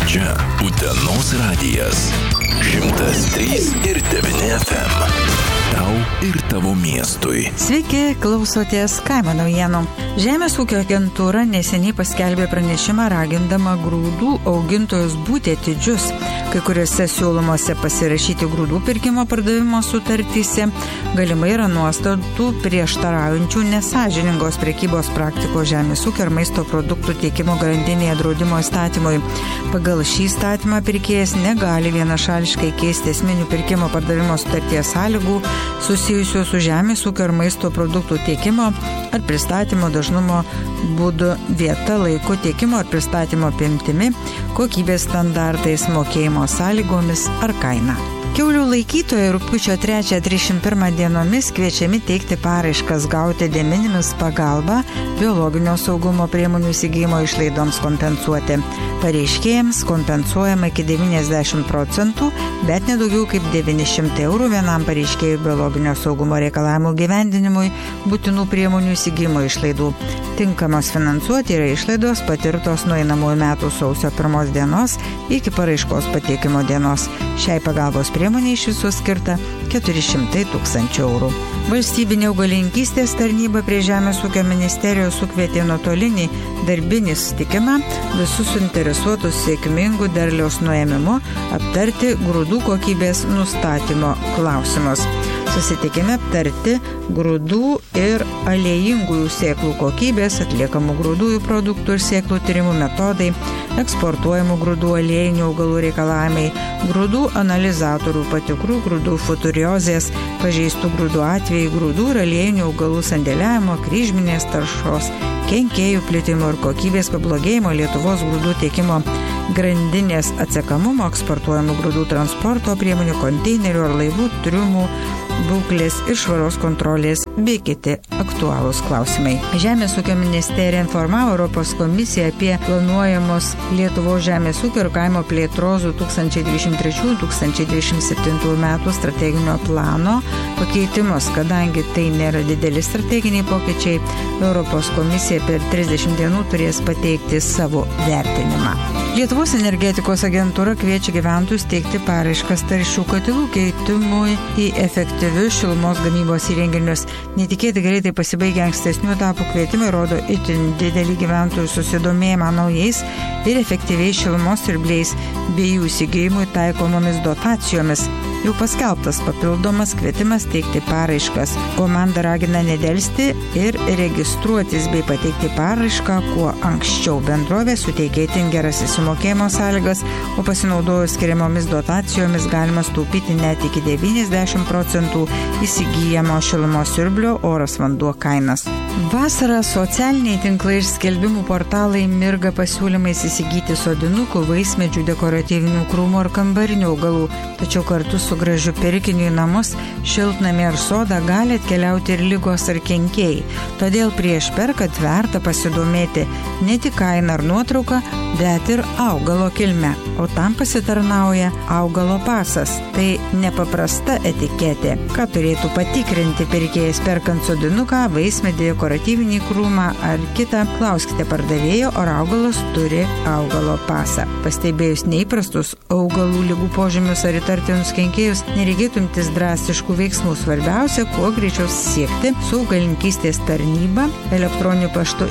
Čia Utenos radijas 103,9 FM. Tau ir tavo miestui. Sveiki, klausotės kaimo naujienų. Žemės ūkio agentūra neseniai paskelbė pranešimą ragindama grūdų augintojus būti atidžius. Kai kuriuose siūlomose pasirašyti grūdų pirkimo pardavimo sutartyse galimai yra nuostatų prieštaraujančių nesąžiningos prekybos praktikos žemės ūkio ir maisto produktų tiekimo grandinėje draudimo įstatymui. Pagal šį įstatymą pirkėjas negali vienašališkai keisti esminių pirkimo pardavimo sutarties sąlygų susijusių su žemės ūkio ir maisto produktų tiekimo ar pristatymo dažnumo būdu, vieta, laiku, tiekimo ar pristatymo apimtimi, kokybės standartais, mokėjimo sąlygomis ar kaina. Kiaulių laikytojai rugpjūčio 3-31 dienomis kviečiami teikti paraiškas gauti de minimis pagalbą biologinio saugumo priemonių įsigijimo išlaidoms kompensuoti. Pareiškėjams kompensuojama iki 90%, bet nedaugiau kaip 900 eurų vienam pareiškėjui biologinio saugumo reikalavimų gyvendinimui būtinų priemonių įsigijimo išlaidų. Tinkamos finansuoti yra išlaidos patirtos nuo einamųjų metų sausio 1 dienos iki paraiškos pateikimo dienos. Šiai pagalbos priemonė iš viso skirta 400 000 eurų. Valstybinė augalininkystės tarnyba prie Žemės ūkio ministerijos sukvietė nuotolinį darbinį susitikimą visus suinteresuotus sėkmingų derliaus nuėmimu aptarti grūdų kokybės nustatymo klausimus. Susitikime aptarti grūdų ir aliejingųjų sėklų kokybės, atliekamų grūdųjų produktų ir sėklų tyrimų metodai, eksportuojamų grūdų aliejinių augalų reikalavimai, grūdų analizatorių patikrų, grūdų futuriozės, pažeistų grūdų atvejai, grūdų ir aliejinių augalų sandėliavimo, kryžminės taršos, kenkėjų plitimo ir kokybės pablogėjimo, Lietuvos grūdų tiekimo grandinės atsekamumo, eksportuojamų grūdų transporto priemonių, konteinerių ar laivų triumų, būklės ir švaros kontrolės bei kiti aktualūs klausimai. Žemės ūkio ministerija informavo Europos komisiją apie planuojamos Lietuvos žemės ūkio ir kaimo plėtros 2023-2027 metų strateginio plano pakeitimus. Kadangi tai nėra dideli strateginiai pokyčiai, Europos komisija per 30 dienų turės pateikti savo vertinimą. Lietuvos energetikos agentūra kviečia gyventojus teikti paraiškas taršių katilų keitimui į efektyvius šilumos gamybos įrenginius. Netikėtai greitai pasibaigę ankstesnių etapų kvietimai rodo itin didelį gyventojų susidomėjimą naujais ir efektyviais šilumos siurbliais bei jų įsigijimui taikomomis dotacijomis. Jau paskelbtas papildomas kvietimas teikti paraiškas. Komanda ragina nedelsti ir registruotis bei pateikti paraišką kuo anksčiau. Bendrovė suteikia itin geras įsimokėjimo sąlygas, o pasinaudojus skiriamomis dotacijomis galima sutaupyti net iki 90% įsigyjamo šilumos siurblio oras vanduo kainas. Vasarą socialiniai tinklai ir skelbimų portalai mirga pasiūlymais įsigyti sodinukų, vaismedžių, dekoratyvinių krūmų ar kambarinių augalų. Tačiau kartu su gražiu pirkiniu į namus, šiltnamį ar sodą gali atkeliauti ir ligos ar kenkėjai. Todėl prieš perkant verta pasidomėti ne tik kainą ar nuotrauką, bet ir augalo kilmę. O tam pasitarnauja augalo pasas. Tai nepaprasta etiketė. Ką turėtų patikrinti pirkėjas perkant sodinuką, vaismedį, dekoratyvinį krūmą ar kitą, klauskite pardavėjo, ar augalas turi augalo pasą. Pastebėjus neįprastus augalų ligų požymius ar įtartinus kenkėjus, nereikėtų imtis drastiškų veiksmų. Svarbiausia, kuo greičiau siekti su augalininkystės tarnyba elektroniniu paštu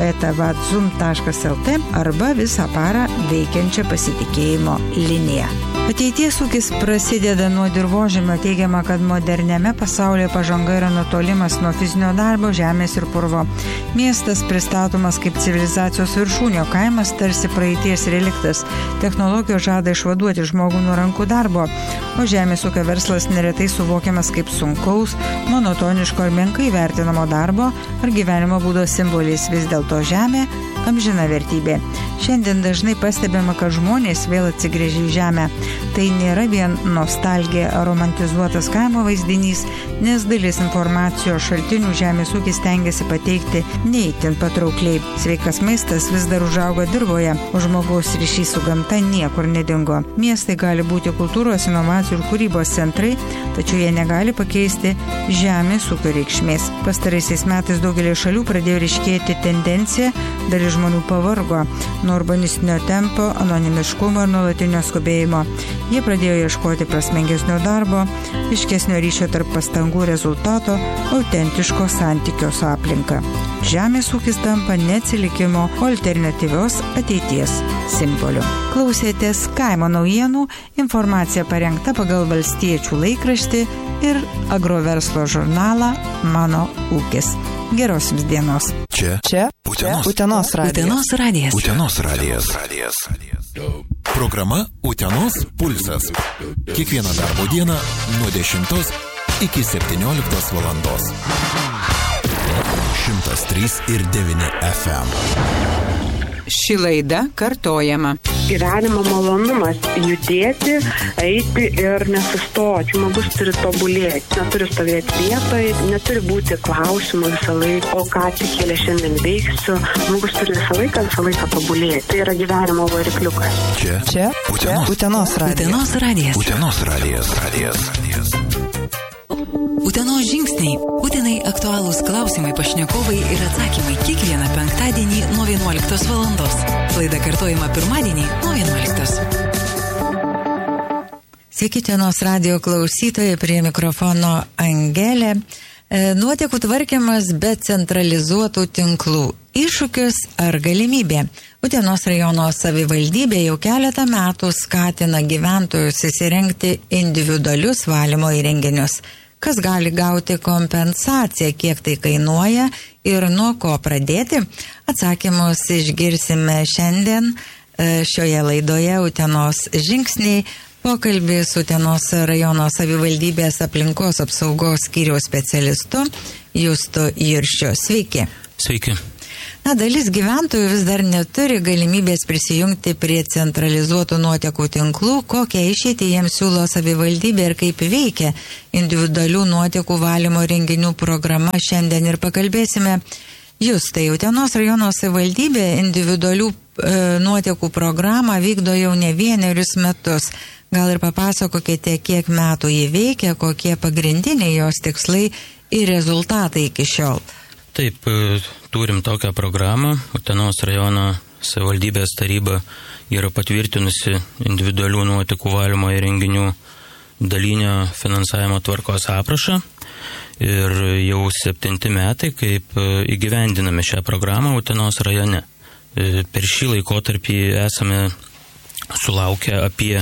info@vadzum.lt arba visą parą veikiančią pasitikėjimo liniją. Ateities ūkis prasideda nuo dirvožemio. Teigiama, kad moderniame pasaulyje pažanga yra nutolimas nuo fizinio darbo, žemės ir purvo. Miestas pristatomas kaip civilizacijos viršūnė, kaimas tarsi praeities reliktas. Technologijos žada išvaduoti žmogų nuo rankų darbo, o žemės ūkio verslas neretai suvokiamas kaip sunkaus, monotoniško ar menkai vertinamo darbo ar gyvenimo būdo simbolis. Vis dėlto žemė amžina vertybė. Šiandien dažnai pastebima, kad žmonės vėl atsigręžia į žemę. Tai nėra vien nostalgija ar romantizuotas kaimo vaizdinys, nes dalis informacijos šaltinių žemės ūkis stengiasi pateikti neįtin patraukliai. Sveikas maistas vis dar užauga dirvoje, o žmogaus ryšys su gamta niekur nedingo. Miestai gali būti kultūros, inovacijų ir kūrybos centrai, tačiau jie negali pakeisti žemės ūkio reikšmės. Pastaraisiais metais daugelį šalių pradėjo ryškėti tendencija, dalis žmonių pavargo nuo urbanistinio tempo, anonimiškumo ir nuolatinio skubėjimo. Jie pradėjo ieškoti prasmingesnio darbo, aiškesnio ryšio tarp pastangų rezultato, autentiško santykio su aplinka. Žemės ūkis tampa neatsilikimo, o alternatyvios ateities simboliu. Klausėtės Kaimo naujienų, informacija parengta pagal Valstiečių laikraštį ir agroverslo žurnalą Mano ūkis. Geros jums dienos. Čia Utenos radijas. Utenos radijas. Programa Utenos pulsas. Kiekvieną darbo dieną nuo 10 iki 17 valandos. 103,9 FM. Ši laida kartojama. Gyvenimo malonumas judėti, eiti ir nesustoti. Žmogus turi tobulėti, neturi stovėti vietoje, neturi būti klausimų visą laiką, o ką tik kėlė šiandien veiksiu. Žmogus turi visą laiką tobulėti. Tai yra gyvenimo varikliukas. Čia Utenos radijas. Utenos radijas. Utenos žingsniai. Utenai aktualūs klausimai, pašnekovai ir atsakymai kiekvieną penktadienį nuo 11 valandos. Laida kartojama pirmadienį nuo 11. Sveiki, Utenos radijo klausytojai, prie mikrofono Angelė. Nuotekų tvarkymas be centralizuotų tinklų. Iššūkis ar galimybė? Utenos rajono savivaldybė jau keletą metų skatina gyventojus įsirengti individualius valymo įrenginius. Kas gali gauti kompensaciją, kiek tai kainuoja ir nuo ko pradėti? Atsakymus išgirsime šiandien šioje laidoje Utenos žingsniai. Pokalbis Utenos rajono savivaldybės aplinkos apsaugos skyriaus specialistu Justu Juršiu. Sveiki. Sveiki. Dalis gyventojų vis dar neturi galimybės prisijungti prie centralizuotų nuotekų tinklų, kokią išeitį jiems siūlo savivaldybė ir kaip veikia individualių nuotekų valymo renginių programa. Šiandien ir pakalbėsime. Jūs, tai Utenos rajono savivaldybė individualių nuotekų programą vykdo jau ne vienerius metus. Gal ir papasakokite, kiek metų jį veikia, kokie pagrindiniai jos tikslai ir rezultatai iki šiol. Taip, turim tokią programą. Utenos rajono savivaldybės taryba yra patvirtinusi individualių nuotekų valymo įrenginių dalinio finansavimo tvarkos aprašą. Ir jau 7 metai, kaip įgyvendiname šią programą Utenos rajone. Per šį laikotarpį esame sulaukę apie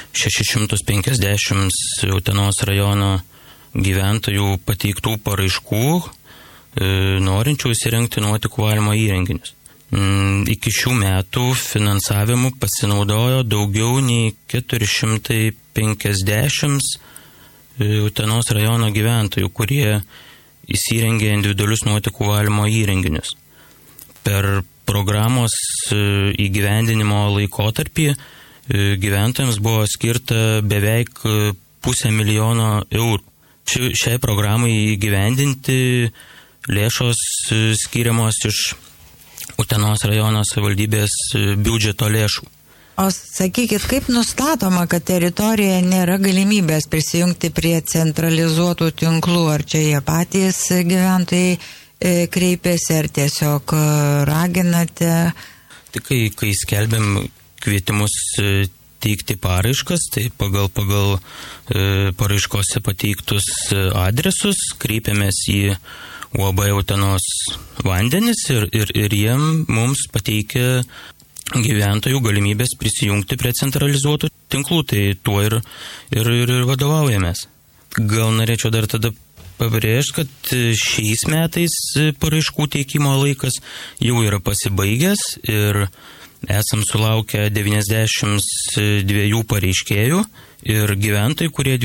650 Utenos rajono gyventojų pateiktų paraiškų, norinčių įsirengti nuotekų valymo įrenginius. Iki šių metų finansavimu pasinaudojo daugiau nei 450 Utenos rajono gyventojų, kurie įsirengė individualius nuotekų valymo įrenginius. Per programos įgyvendinimo laikotarpį gyventojams buvo skirta beveik 500 000 eurų. Šiai programai įgyvendinti lėšos skiriamos iš Utenos rajono savivaldybės biudžeto lėšų. O sakykit, kaip nustatoma, kad teritorijoje nėra galimybės prisijungti prie centralizuotų tinklų? Ar čia jie patys gyventojai kreipiasi, ar tiesiog raginate? Tik kai skelbiam kvietimus teikti paraiškas, tai pagal paraiškose pateiktus adresus kreipiamės į UAB Utenos vandenis ir jiem mums pateikia gyventojų galimybės prisijungti prie centralizuotų tinklų, tai tuo ir vadovaujamės. Gal norėčiau dar tada pabrėžti, kad šiais metais paraiškų teikimo laikas jau yra pasibaigęs ir esam sulaukę 92 pareiškėjų ir gyventojai, kurie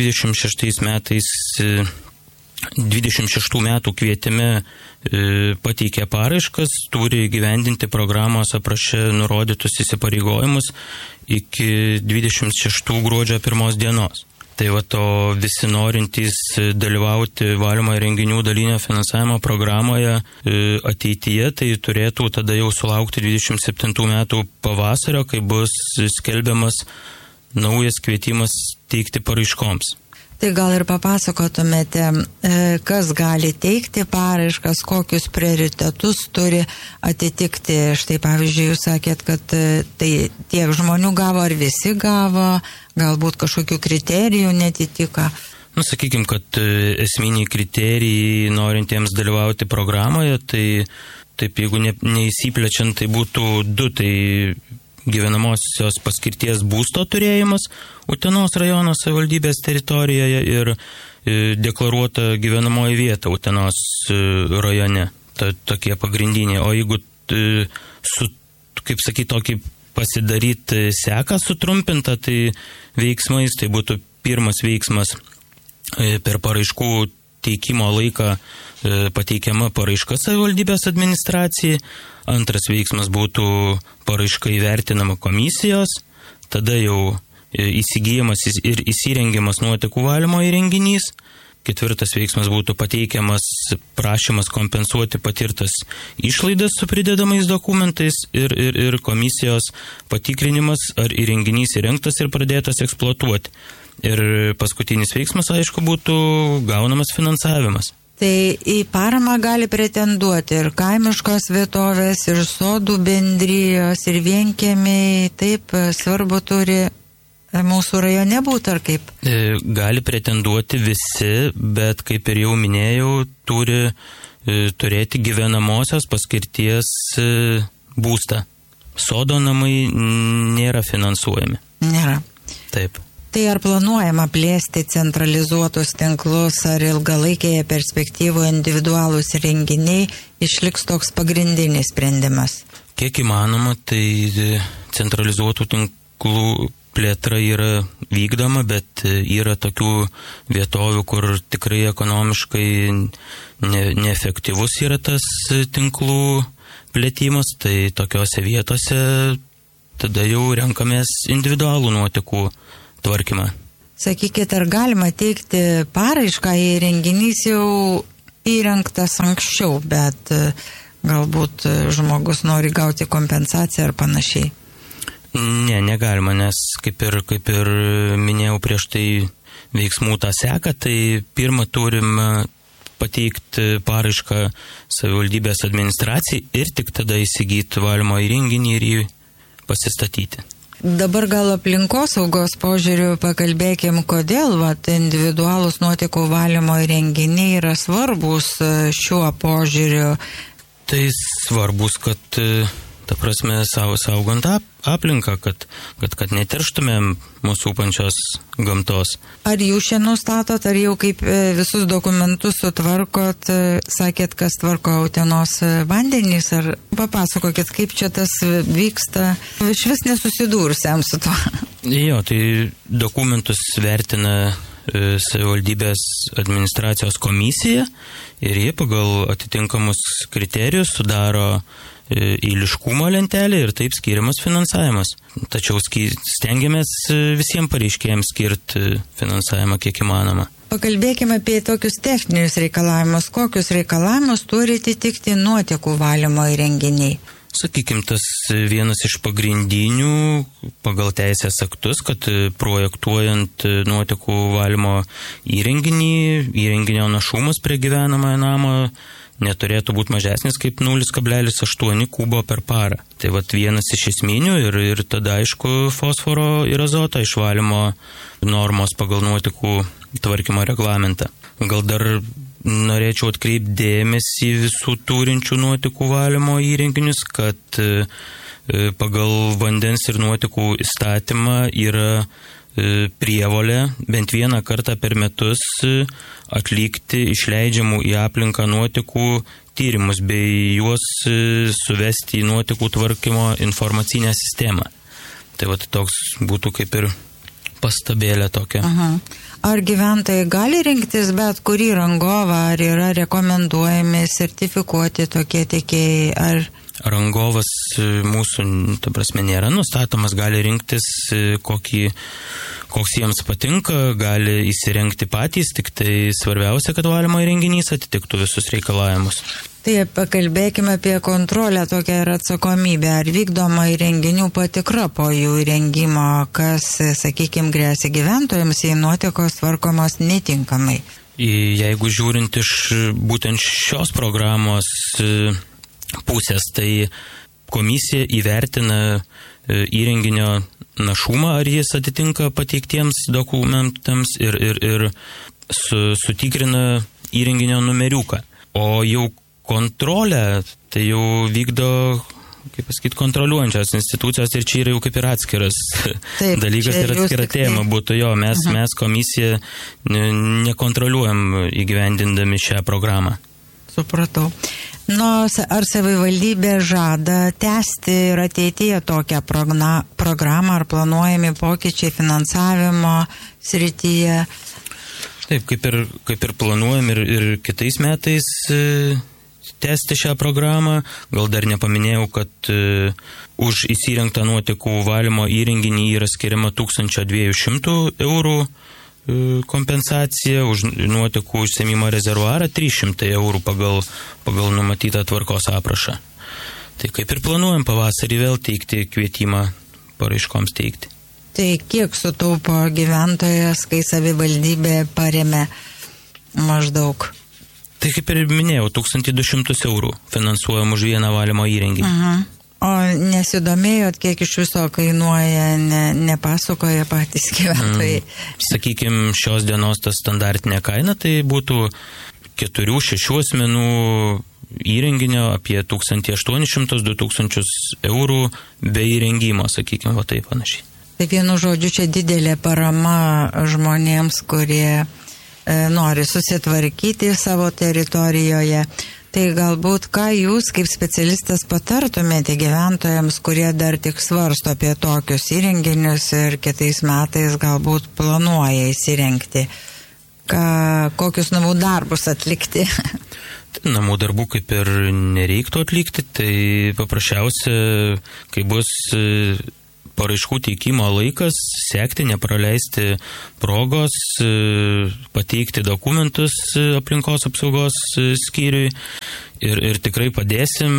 26 metų kvietime pateikė paraiškas, turi įgyvendinti programos apraše nurodytus įsipareigojimus iki 26 gruodžio 1 dienos. Tai visi norintys dalyvauti valymo įrenginių dalinio finansavimo programoje ateityje, tai turėtų tada jau sulaukti 27 metų pavasario, kai bus skelbiamas naujas kvietimas teikti paraiškoms. Tai gal ir papasakotumėte, kas gali teikti paraiškas, kokius prioritetus turi atitikti. Štai pavyzdžiui, jūs sakėt, kad tai tiek žmonių gavo, ar visi gavo, galbūt kažkokių kriterijų netitiko. Sakykime, kad esminiai kriterijai norintiems dalyvauti programoje, tai taip, jeigu neįsiplečiant, tai būtų 2, tai gyvenamosios paskirties būsto turėjimas Utenos rajono savivaldybės teritorijoje ir deklaruota gyvenamoji vieta Utenos rajone. Tokie pagrindiniai. O jeigu, kaip sakyti, tokį pasidaryti seką sutrumpintą, tai veiksmais, tai būtų pirmas veiksmas per paraiškų teikimo laiką pateikiama paraiška savivaldybės administracijai, antras veiksmas būtų paraiška įvertinama komisijos, tada jau įsigijimas ir įsirengiamas nuotekų valymo įrenginys, ketvirtas veiksmas būtų pateikiamas prašymas kompensuoti patirtas išlaidas su pridedamais dokumentais ir komisijos patikrinimas, ar įrenginys įrengtas ir pradėtas eksploatuoti. Ir paskutinis veiksmas, aišku, būtų gaunamas finansavimas. Tai į paramą gali pretenduoti ir kaimiškos vietovės, ir sodų bendrijos, ir vienkiemiai. Taip, svarbu turi mūsų rajone būti, ar kaip? Gali pretenduoti visi, bet kaip ir jau minėjau, turi turėti gyvenamosios paskirties būstą. Sodo namai nėra finansuojami. Nėra. Taip. Tai ar planuojama plėsti centralizuotus tinklus, ar ilgalaikėje perspektyvoje individualūs renginiai išliks toks pagrindinis sprendimas? Kiek įmanoma, tai centralizuotų tinklų plėtra yra vykdoma, bet yra tokių vietovių, kur tikrai ekonomiškai neefektyvus yra tas tinklų plėtimas, tai tokiose vietose tada jau renkamės individualų nuotekų tvarkymą. Sakykit, ar galima teikti paraišką, jei renginys jau įrengtas anksčiau, bet galbūt žmogus nori gauti kompensaciją ar panašiai? Ne, negalima, nes kaip ir minėjau prieš tai veiksmų tą seką, tai pirmą turim pateikti paraišką savivaldybės administracijai ir tik tada įsigyti valymo įrenginį ir jį pasistatyti. Dabar gal aplinkosaugos požiūriu pakalbėkim, kodėl individualūs nuotekų valymo įrenginiai yra svarbus šiuo požiūriu. Tai svarbus, kad ta prasme, saugant aplinką, kad neterštumėm mūsų upančios gamtos. Ar jūs čia nustatot, ar jau kaip visus dokumentus sutvarkot, sakėt, kas tvarko Utenos vandenys, ar papasakokit, kaip čia tas vyksta, iš vis nesusidūrusiam su tuo? Jo, tai dokumentus vertina savivaldybės administracijos komisija ir jie pagal atitinkamus kriterijus sudaro eiliškumo lentelė ir taip skiriamas finansavimas. Tačiau stengiamės visiems pareiškėjams skirti finansavimą kiek įmanoma. Pakalbėkime apie tokius techninius reikalavimus. Kokius reikalavimus turi atitikti nuotekų valymo įrenginiai? Sakykime, tas vienas iš pagrindinių pagal teisės aktus, kad projektuojant nuotekų valymo įrenginio našumas prie gyvenamojo namo neturėtų būti mažesnis kaip 0,8 kubo per parą. Tai vienas iš esminių ir tada aišku fosforo ir azoto išvalymo normos pagal nuotekų tvarkymo reglamentą. Gal dar norėčiau atkreipti dėmesį visų turinčių nuotekų valymo įrenginius, kad pagal vandens ir nuotekų įstatymą yra prievolė bent vieną kartą per metus atlikti išleidžiamų į aplinką nuotekų tyrimus bei juos suvesti į nuotekų tvarkymo informacinę sistemą. Tai toks būtų kaip ir pastabėlė tokia. Aha. Ar gyventojai gali rinktis bet kurį rangovą, ar yra rekomenduojami sertifikuoti tokie tiekėjai, ar... rangovas mūsų, ta prasme, nėra nustatomas, gali rinktis koks jiems patinka, gali įsirengti patys, tik tai svarbiausia, kad valymo įrenginys atitiktų visus reikalavimus. Tai pakalbėkime apie kontrolę, tokia yra atsakomybė. Ar vykdoma įrenginių patikra po jų įrengimo, kas, sakykime, grėsia gyventojams, jei nuotekos tvarkomos netinkamai? Jeigu žiūrint iš būtent šios programos pusės, tai komisija įvertina įrenginio našumą, ar jis atitinka pateiktiems dokumentams ir sutikrina įrenginio numeriuką. O jau kontrolę, tai jau vykdo, kaip pasakyti, kontroliuojančios institucijos ir čia yra jau kaip ir atskiras dalykas ir atskira tema būtų jo. Mes komisija nekontroliuojam įgyvendindami šią programą. Supratau. Ar savivaldybė žada tęsti ir ateityje tokią programą, ar planuojami pokyčiai finansavimo srityje? Taip, kaip ir planuojam ir kitais metais tęsti šią programą. Gal dar nepaminėjau, kad už įsirengtą nuotekų valymo įrenginį yra skiriama 1200 eurų kompensacija, už nuotekų užsiėmimo rezervuarą 300 eurų pagal numatytą tvarkos aprašą. Tai kaip ir planuojam pavasarį vėl teikti kvietimą paraiškoms teikti. Tai kiek sutaupo gyventojas, kai savivaldybė paremė maždaug? Tai kaip ir minėjau, 1200 eurų finansuojam už vieną valymo įrenginį. O nesidomėjot, kiek iš viso kainuoja, nepasakoja patys gyventojai? Sakykime, šios dienos ta standartinė kaina, tai būtų 4-6 asmenų įrenginio apie 1800-2000 eurų be įrengimo, sakykime, va taip panašiai. Tai vienu žodžiu, čia didelė parama žmonėms, kurie nori susitvarkyti savo teritorijoje. Tai galbūt ką jūs kaip specialistas patartumėte gyventojams, kurie dar tik svarsto apie tokius įrenginius ir kitais metais galbūt planuoja įsirengti? Kokius namų darbus atlikti? Namų darbų kaip ir nereiktų atlikti, tai paprasčiausia, kai bus paraiškų teikimo laikas, sekti, nepraleisti progos, pateikti dokumentus aplinkos apsaugos skyriui ir tikrai padėsim,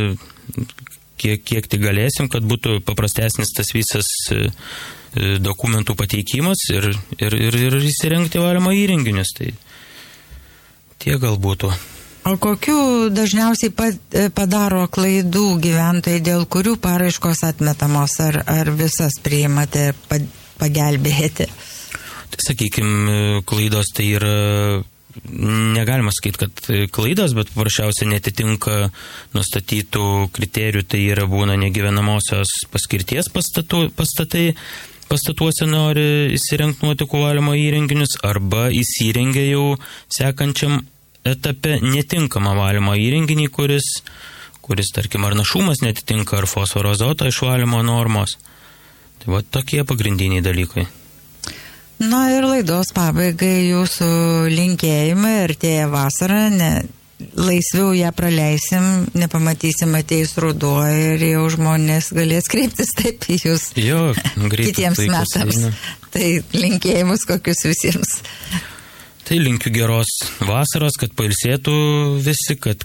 kiek tik galėsim, kad būtų paprastesnis tas visas dokumentų pateikimas ir įsirengti valymo įrenginius. Tai tie gal būtų. O kokių dažniausiai padaro klaidų gyventojai, dėl kurių paraiškos atmetamos, ar visas priimate pagelbėti? Tai sakykime, klaidos tai yra, negalima sakyti, kad klaidos, bet paprasčiausiai netitinka nustatytų kriterijų, tai yra būna negyvenamosios paskirties pastatuose nori įsirengti nuotekų valymo įrenginius, arba įsirengia jau sekančiam etape netinkamą valymo įrenginį, kuris tarkim, ar našumas netitinka, ar fosforo azoto išvalymo normos. Tai va tokie pagrindiniai dalykai. Na ir laidos pabaigai jūsų linkėjimai, artėja vasara, laisviau ją praleisim, nepamatysim, ateis ruduo ir jau žmonės galės kreiptis taip į jūs kitiems metams. Tai linkėjimus kokius visiems. Tai linkiu geros vasaros, kad pailsėtų visi, kad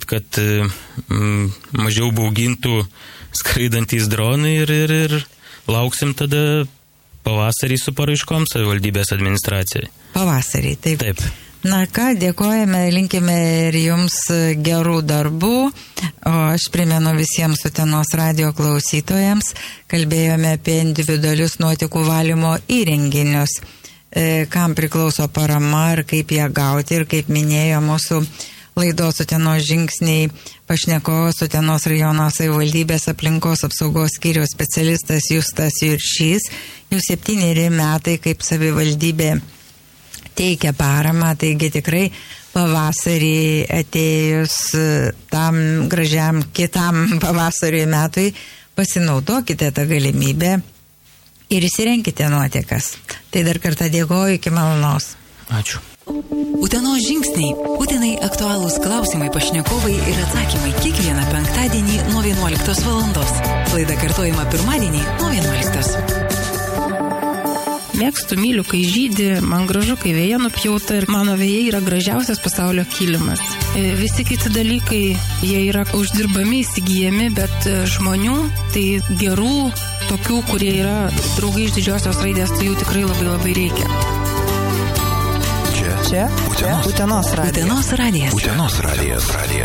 mažiau baugintų skraidantys dronai ir lauksim tada pavasarį su paraiškom savivaldybės administracijai. Pavasarį, taip. Taip. Na ką, dėkojame, linkime ir jums gerų darbų, o aš primenu visiems Utenos radijo klausytojams, kalbėjome apie individualius nuotekų valymo įrenginius. Kam priklauso parama ir kaip ją gauti, ir kaip minėjo mūsų laidos Utenos žingsniai pašnekovas Utenos rajono savivaldybės aplinkos apsaugos skyriaus specialistas Justas Juršys. Jau 7 metai kaip savivaldybė teikia paramą, taigi tikrai pavasarį atėjus tam gražiam kitam pavasario metui pasinaudokite tą galimybę ir įsirenkite nuotekas. Tai dar kartą dėkoju, iki malonaus. Ačiū. Utenos žingsniai. Utenai aktualūs klausimai, pašnekovai ir atsakymai kiekvieną penktadienį nuo 11 valandos. Laida kartojama pirmadienį nuo 11. Mėgstu, myliu, kai žydi, man gražu, kai vėja nupjauta ir mano vėjai yra gražiausias pasaulio kilimas. Visi kiti dalykai, jie yra uždirbami, įsigijami, bet žmonių, tai gerų, tokių, kurie yra draugai iš didžiosios raidės, tai jų tikrai labai labai reikia. Čia Utenos radijas. Utenos radijas.